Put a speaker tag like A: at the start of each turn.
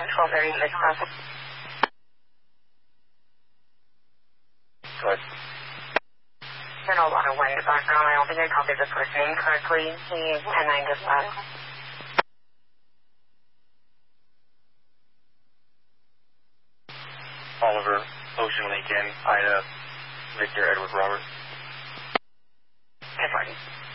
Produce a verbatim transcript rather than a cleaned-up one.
A: twelve thirty-six process.
B: Good.
A: You're no longer one in the background. I don't think I copied the first name correctly. He is ten nine dispatch.
B: Oliver, Ocean Lincoln, Ida, Victor, Edward, Robert.
A: ten forty.